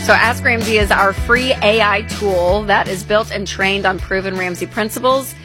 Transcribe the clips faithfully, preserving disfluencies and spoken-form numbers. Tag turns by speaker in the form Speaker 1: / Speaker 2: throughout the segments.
Speaker 1: So Ask Ramsey is our free A I tool that is built and trained on proven Ramsey principles.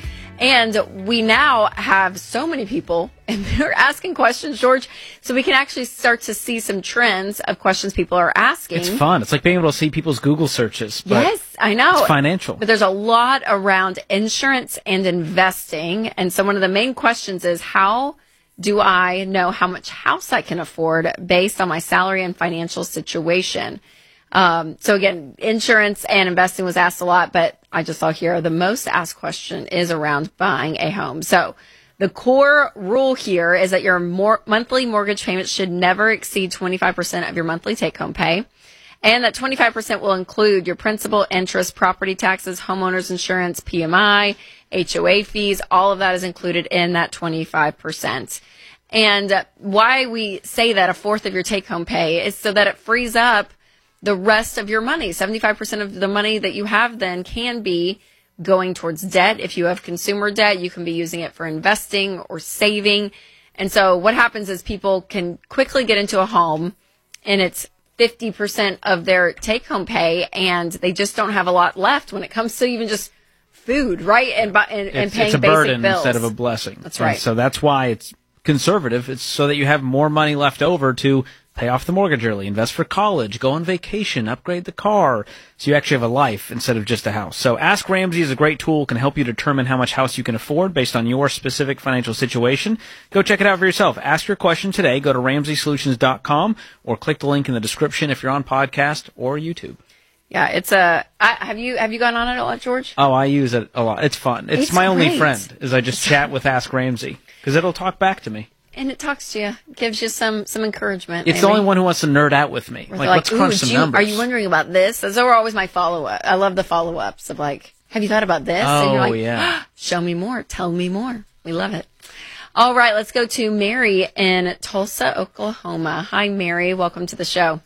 Speaker 1: And we now have so many people, and they're asking questions, George, so we can actually start to see some trends of questions people are asking.
Speaker 2: It's fun. It's like being able to see people's Google searches. But
Speaker 1: yes, I know.
Speaker 2: It's financial.
Speaker 1: But there's a lot around insurance and investing. And so one of the main questions is, how do I know how much house I can afford based on my salary and financial situation? Um, so again, insurance and investing was asked a lot, but I just saw here the most asked question is around buying a home. So the core rule here is that your more monthly mortgage payments should never exceed twenty-five percent of your monthly take-home pay, and that twenty-five percent will include your principal, interest, property taxes, homeowners insurance, P M I, H O A fees. All of that is included in that twenty-five percent. And why we say that a fourth of your take-home pay is so that it frees up the rest of your money. seventy-five percent of the money that you have then can be going towards debt. If you have consumer debt, you can be using it for investing or saving. And so what happens is people can quickly get into a home and it's fifty percent of their take-home pay, and they just don't have a lot left when it comes to even just food, right? And, and, and paying
Speaker 2: it's a
Speaker 1: basic
Speaker 2: burden
Speaker 1: bills
Speaker 2: instead of a blessing.
Speaker 1: That's right.
Speaker 2: And so that's why it's conservative. It's so that you have more money left over to pay off the mortgage early, invest for college, go on vacation, upgrade the car, so you actually have a life instead of just a house. So Ask Ramsey is a great tool, can help you determine how much house you can afford based on your specific financial situation. Go check it out for yourself. Ask your question today. Go to ramsey solutions dot com or click the link in the description if you're on podcast or YouTube.
Speaker 1: Yeah, it's a. I, have you have you gone on it a lot, George?
Speaker 2: Oh, I use it a lot. It's fun. It's,
Speaker 1: It's
Speaker 2: my only
Speaker 1: great.
Speaker 2: friend, is I just chat with Ask Ramsey, because it'll talk back to me.
Speaker 1: And it talks to you, gives you some some encouragement.
Speaker 2: It's
Speaker 1: maybe.
Speaker 2: the only one who wants to nerd out with me.
Speaker 1: Like,
Speaker 2: Like, let's
Speaker 1: ooh,
Speaker 2: crunch
Speaker 1: do
Speaker 2: some
Speaker 1: you,
Speaker 2: numbers.
Speaker 1: are you wondering about this? Those are always my follow-up. I love the follow-ups of like, have you thought about this? and you're
Speaker 2: Oh,
Speaker 1: like,
Speaker 2: yeah.
Speaker 1: show me more. Tell me more. We love it. All right, let's go to Mary in Tulsa, Oklahoma. Hi, Mary. Welcome to the show.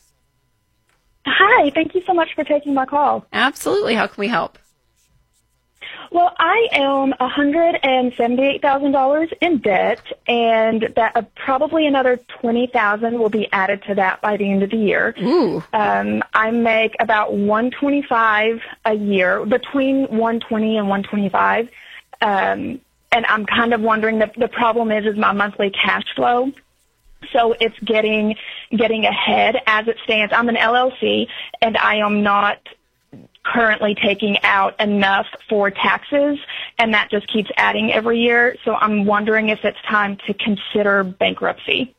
Speaker 3: Hi, thank you so much for taking my call.
Speaker 1: Absolutely. How can we help?
Speaker 3: Well, I own one hundred seventy-eight thousand dollars in debt, and that uh, probably another twenty thousand dollars will be added to that by the end of the year.
Speaker 1: Ooh.
Speaker 3: Um, I make about one hundred twenty-five dollars a year, between one hundred twenty and one hundred twenty-five dollars. Um, and I'm kind of wondering, the, the problem is, is my monthly cash flow. So it's getting getting ahead as it stands. I'm an L L C, and I am not currently taking out enough for taxes, and that just keeps adding every year. So I'm wondering if it's time to consider bankruptcy.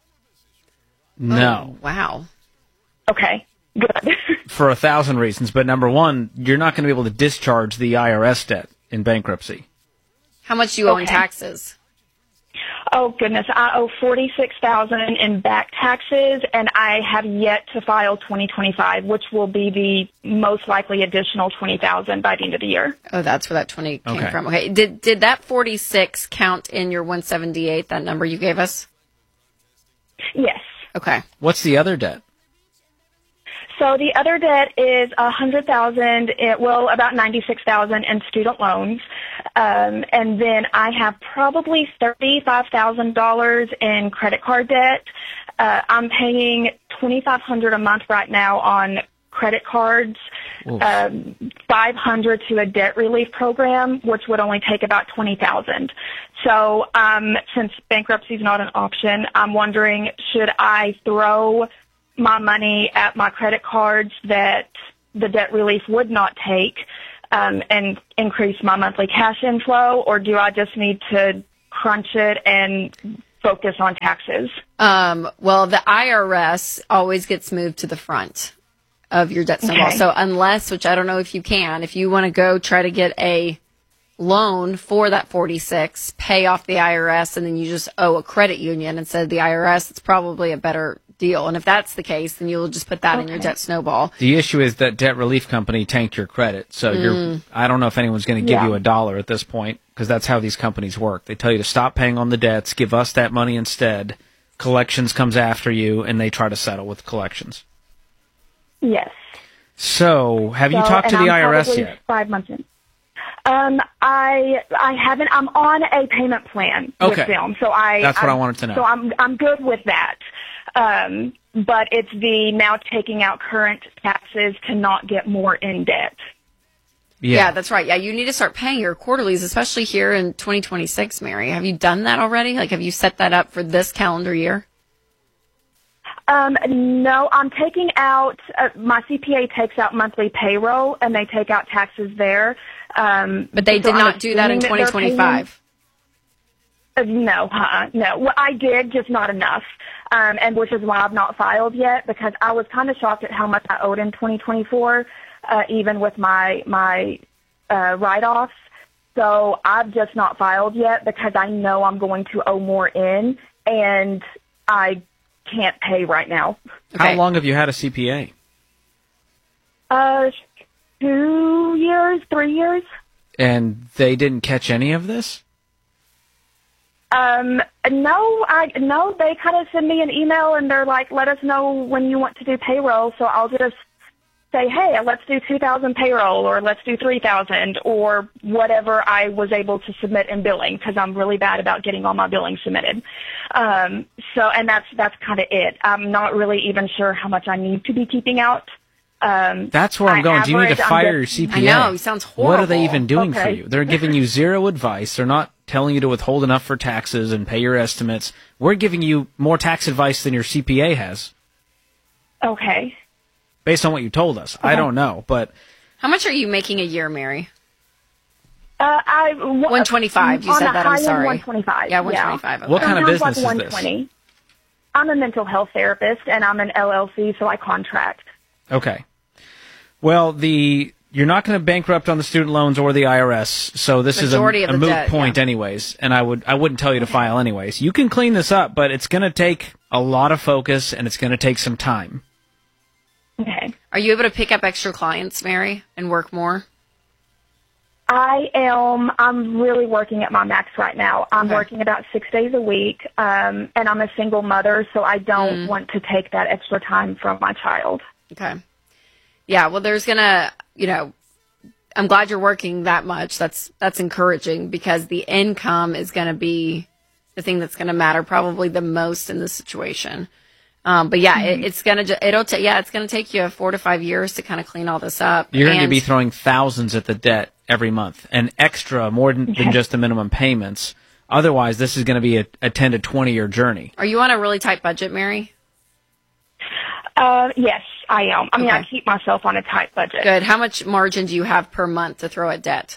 Speaker 2: No.
Speaker 1: Oh, wow.
Speaker 3: Okay, good.
Speaker 2: For a thousand reasons. But number one, you're not going to be able to discharge the I R S debt in bankruptcy.
Speaker 1: How much do you owe in
Speaker 3: Okay.
Speaker 1: taxes?
Speaker 3: Oh, goodness. I owe forty-six thousand dollars in back taxes, and I have yet to file twenty twenty-five, which will be the most likely additional twenty thousand dollars by the end of the year.
Speaker 1: Oh, that's where that twenty came
Speaker 2: Okay.
Speaker 1: from. Okay. Did did that forty-six count in your one seventy-eight, that number you gave us?
Speaker 3: Yes.
Speaker 1: Okay.
Speaker 2: What's the other debt?
Speaker 3: So the other debt is one hundred thousand dollars, well, about ninety-six thousand dollars in student loans. Um, and then I have probably thirty-five thousand dollars in credit card debt. Uh, I'm paying twenty-five hundred dollars a month right now on credit cards, um, five hundred dollars to a debt relief program, which would only take about twenty thousand dollars. So um, since bankruptcy is not an option, I'm wondering, should I throw my money at my credit cards that the debt relief would not take um, and increase my monthly cash inflow, or do I just need to crunch it and focus on taxes?
Speaker 1: Um, well, the I R S always gets moved to the front of your debt snowball.
Speaker 3: Okay.
Speaker 1: So unless, which I don't know if you can, if you want to go try to get a loan for that forty-six, pay off the I R S, and then you just owe a credit union instead of the I R S, it's probably a better deal. And if that's the case, then you'll just put that in your
Speaker 3: Okay.
Speaker 1: debt snowball.
Speaker 2: The issue is that debt relief company tanked your credit. So you're, I don't know if anyone's going to give
Speaker 3: Yeah.
Speaker 2: you a dollar at this point, because that's how these companies work. They tell you to stop paying on the debts, give us that money instead. Collections comes after you, and they try to settle with collections.
Speaker 3: Yes.
Speaker 2: So have you
Speaker 3: So-
Speaker 2: talked to
Speaker 3: and
Speaker 2: the
Speaker 3: I'm
Speaker 2: I R S
Speaker 3: probably
Speaker 2: yet?
Speaker 3: Five months in. Um, I I haven't. I'm on a payment plan
Speaker 2: Okay.
Speaker 3: with them, so I.
Speaker 2: That's what
Speaker 3: I'm,
Speaker 2: I wanted to know.
Speaker 3: So I'm I'm good with that. Um, but it's the now taking out current taxes to not get more in debt.
Speaker 1: Yeah. yeah, that's right. Yeah, you need to start paying your quarterlies, especially here in twenty twenty-six, Mary. Have you done that already? Like, have you set that up for this calendar year?
Speaker 3: Um, no, I'm taking out, uh, my C P A takes out monthly payroll, and they take out taxes there. Um,
Speaker 1: but they
Speaker 3: so
Speaker 1: did not do that in twenty twenty-five.
Speaker 3: Uh, no, huh? No. Well, I did, just not enough, um, and which is why I've not filed yet, because I was kind of shocked at how much I owed in twenty twenty-four, uh, even with my my uh, write-offs. So I've just not filed yet because I know I'm going to owe more in, and I can't pay right now.
Speaker 2: Okay. How long have you had a C P A?
Speaker 3: Uh, two years, three years.
Speaker 2: And they didn't catch any of this?
Speaker 3: Um, no, I, no, they kind of send me an email and they're like, let us know when you want to do payroll. So I'll just say, hey, let's do two thousand payroll, or let's do three thousand, or whatever I was able to submit in billing, because I'm really bad about getting all my billing submitted. Um, so, and that's, that's kind of it. I'm not really even sure how much I need to be keeping out. Um,
Speaker 2: That's where I'm going.
Speaker 3: average,
Speaker 2: Do you need to fire
Speaker 3: just,
Speaker 2: your C P A?
Speaker 1: I know, he sounds horrible.
Speaker 2: What are they even doing
Speaker 3: okay.
Speaker 2: for you? They're giving you zero advice. They're not telling you to withhold enough for taxes and pay your estimates. We're giving you more tax advice than your C P A has.
Speaker 3: Okay.
Speaker 2: Based on what you told us. Okay. I don't know, but...
Speaker 1: How much are you making a year, Mary?
Speaker 3: Uh, I...
Speaker 1: one twenty-five, you said that, I'm sorry.
Speaker 3: one twenty-five,
Speaker 1: yeah. one twenty-five.
Speaker 3: Yeah.
Speaker 1: Okay.
Speaker 2: What kind of business
Speaker 3: like
Speaker 2: is this?
Speaker 3: I'm a mental health therapist, and I'm an L L C, so I contract.
Speaker 2: Okay. Well, the you're not going to bankrupt on the student loans or the I R S, so this
Speaker 1: Majority
Speaker 2: is a, a
Speaker 1: of
Speaker 2: moot
Speaker 1: debt,
Speaker 2: point
Speaker 1: yeah.
Speaker 2: anyways, and I would I wouldn't tell you to file anyways. You can clean this up, but it's going to take a lot of focus, and it's going to take some time.
Speaker 3: Okay.
Speaker 1: Are you able to pick up extra clients, Mary, and work more?
Speaker 3: I am. I'm really working at my max right now. I'm
Speaker 1: Okay.
Speaker 3: working about six days a week, um, and I'm a single mother, so I don't
Speaker 1: Mm.
Speaker 3: want to take that extra time from my child.
Speaker 1: Okay. Yeah, well, there's going to, you know, I'm glad you're working that much. That's that's encouraging, because the income is going to be the thing that's going to matter probably the most in this situation. Um, but yeah, mm-hmm. it, it's going to, it'll ta- yeah, it's going to take you four to five years to kind of clean all this up.
Speaker 2: You're going to
Speaker 1: And-
Speaker 2: be throwing thousands at the debt every month, and extra, more than, than just the minimum payments. Otherwise, this is going to be a, a ten to twenty year journey.
Speaker 1: Are you on a really tight budget, Mary?
Speaker 3: Uh, yes, I am. I mean,
Speaker 1: Okay.
Speaker 3: I keep myself on a tight budget.
Speaker 1: Good. How much margin do you have per month to throw at debt?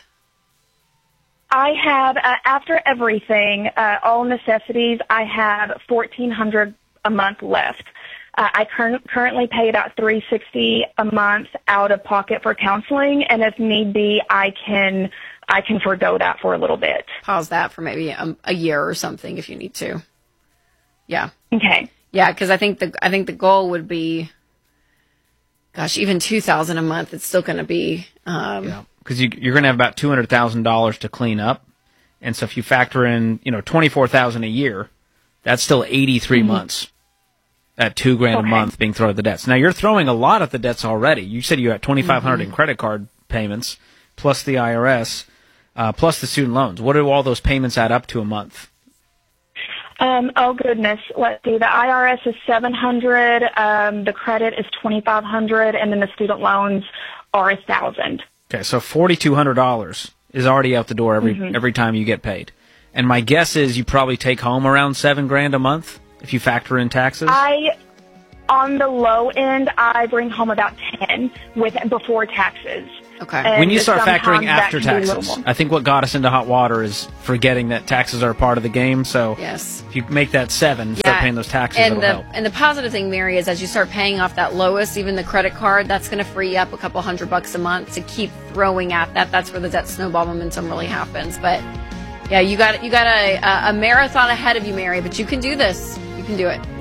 Speaker 3: I have, uh, after everything, uh, all necessities, I have fourteen hundred dollars a month left. Uh, I cur- currently pay about three hundred sixty dollars a month out of pocket for counseling, and if need be, I can I can forgo that for a little bit.
Speaker 1: Pause that for maybe a, a year or something if you need to. Yeah.
Speaker 3: Okay.
Speaker 1: Yeah, because I think the I think the goal would be, gosh, even two thousand a month. It's still going to be. Um,
Speaker 2: Yeah, because you, you're going to have about two hundred thousand dollars to clean up, and so if you factor in, you know, twenty four thousand a year, that's still eighty three mm-hmm. months at two grand
Speaker 3: okay.
Speaker 2: a month being thrown at the debts. Now you're throwing a lot at the debts already. You said you had twenty five hundred
Speaker 1: mm-hmm.
Speaker 2: in credit card payments, plus the I R S, uh, plus the student loans. What do all those payments add up to a month?
Speaker 3: Um, oh goodness, let's see. The I R S is seven hundred. Um, the credit is twenty five hundred, and then the student loans are a thousand.
Speaker 2: Okay, so forty two hundred dollars is already out the door every
Speaker 3: mm-hmm.
Speaker 2: every time you get paid. And my guess is you probably take home around seven grand a month if you factor in taxes.
Speaker 3: I, on the low end, I bring home about ten with before taxes.
Speaker 1: Okay.
Speaker 3: And
Speaker 2: when you start
Speaker 3: sometimes
Speaker 2: factoring
Speaker 3: that
Speaker 2: after
Speaker 3: can be a little
Speaker 2: taxes,
Speaker 3: more.
Speaker 2: I think what got us into hot water is forgetting that taxes are a part of the game. So
Speaker 1: Yes.
Speaker 2: if you make that seven, start
Speaker 1: Yeah.
Speaker 2: paying those taxes,
Speaker 1: And
Speaker 2: it'll
Speaker 1: the
Speaker 2: help.
Speaker 1: and the positive thing, Mary, is as you start paying off that lowest, even the credit card, that's going to free you up a couple hundred bucks a month to keep throwing at that. That's where the debt snowball momentum really happens. But yeah, you got you got a a marathon ahead of you, Mary. But you can do this. You can do it.